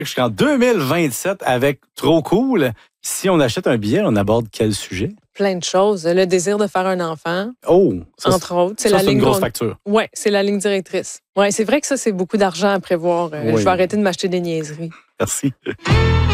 Jusqu'en 2027 avec Trop Cool. Si on achète un billet, on aborde quel sujet? Plein de choses. Le désir de faire un enfant, Oh! entre autres. C'est une grosse facture. Oui, c'est la ligne directrice. Oui, c'est vrai que ça, c'est beaucoup d'argent à prévoir. Oui. Je vais arrêter de m'acheter des niaiseries. Merci.